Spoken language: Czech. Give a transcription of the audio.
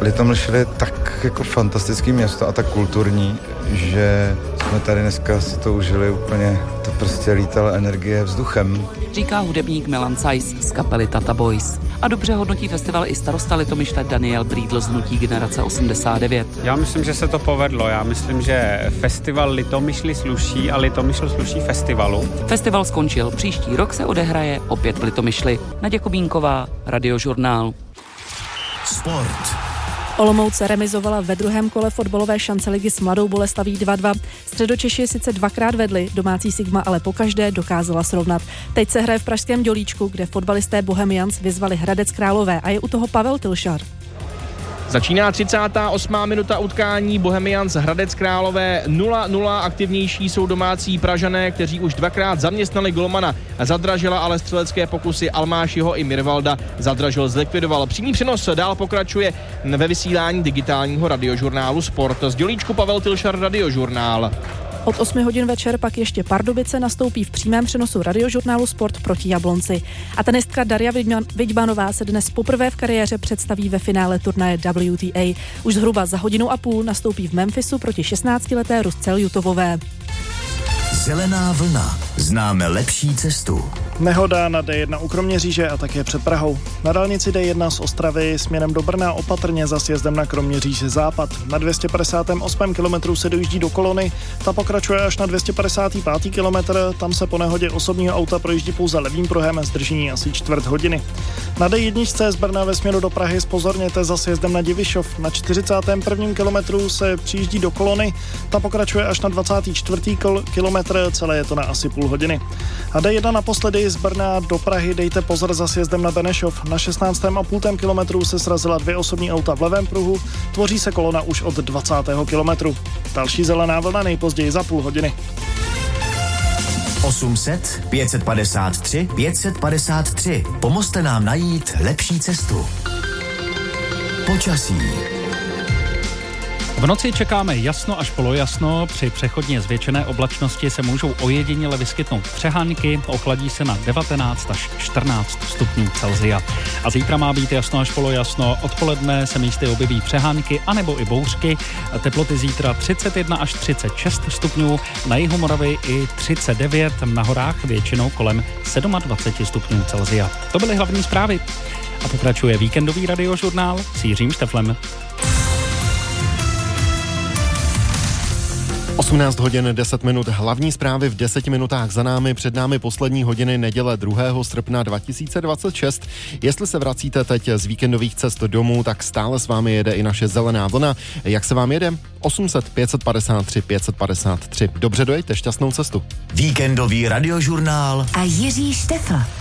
Litomyšl je tak jako fantastický město a tak kulturní, že jsme tady dneska si to užili úplně, to prostě lítala energie vzduchem. Říká hudebník Milan Sajs z kapely Tata Boys. A dobře hodnotí festival i starosta Litomyšle Daniel Brýdl z hnutí Generace 89. Já myslím, že se to povedlo. Já myslím, že festival Litomyšli sluší a Litomyšl sluší festivalu. Festival skončil. Příští rok se odehraje opět v Litomyšli. Naděja Kubínková, Radiožurnál. Sport. Olomouc remizovala ve druhém kole fotbalové šance ligy s Mladou Boleslaví 2-2. Středočeši sice dvakrát vedli, domácí Sigma ale pokaždé dokázala srovnat. Teď se hraje v pražském Dělíčku, kde fotbalisté Bohemians vyzvali Hradec Králové a je u toho Pavel Tilšar. Začíná 38. minuta utkání, Bohemians Hradec Králové 0-0, aktivnější jsou domácí Pražané, kteří už dvakrát zaměstnali golmana Zadražila, ale střelecké pokusy Almášiho i Mirvalda Zadražil zlikvidoval. Přímý přenos dál pokračuje ve vysílání digitálního radiožurnálu Sport. Z Dělíčku Pavel Tilšar, Radiožurnál. Od 8 hodin večer pak ještě Pardubice nastoupí v přímém přenosu radiožurnálu Sport proti Jablonci. A tenistka Darja Vidbanová se dnes poprvé v kariéře představí ve finále turnaje WTA. Už zhruba za hodinu a půl nastoupí v Memphisu proti 16leté Rusce Ljutovové. Zelená vlna. Známe lepší cestu. Nehoda na D1 u Kroměříže a také před Prahou. Na dálnici D1 z Ostravy směrem do Brna opatrně za sjezdem na Kroměříž západ. Na 258. kilometru se dojíždí do kolony, ta pokračuje až na 255. kilometr, tam se po nehodě osobního auta projíždí pouze levým pruhem, zdržení asi čtvrt hodiny. Na D1 z Brna ve směru do Prahy zpozorněte za sjezdem na Divišov. Na 41. kilometru se přijíždí do kolony, ta pokračuje až na 24. kilometr, celé je to na asi půl hodiny. A D1 naposledy z Brna do Prahy dejte pozor za sjezdem na Benešov. Na 16,5 kilometru se srazila dvě osobní auta v levém pruhu, tvoří se kolona už od 20. kilometru. Další zelená vlna nejpozději za půl hodiny. 800 553 553. Pomozte nám najít lepší cestu. Počasí. V noci čekáme jasno až polojasno, při přechodně zvětšené oblačnosti se můžou ojediněle vyskytnout přehánky, ochladí se na 19 až 14 stupňů Celsia. A zítra má být jasno až polojasno, odpoledne se místy objeví přehánky anebo i bouřky, teploty zítra 31 až 36 stupňů, na jihu Moravy i 39, na horách většinou kolem 27 stupňů Celsia. To byly hlavní zprávy. A pokračuje víkendový radiožurnál s Jiřím Šteflem. 18 hodin 10 minut, hlavní zprávy v 10 minutách za námi, před námi poslední hodiny neděle 2. srpna 2026. Jestli se vracíte teď z víkendových cest domů, tak stále s vámi jede i naše zelená vlna. Jak se vám jede? 800 553 553. Dobře dojďte, šťastnou cestu. Víkendový radiožurnál a Jiří Štefl.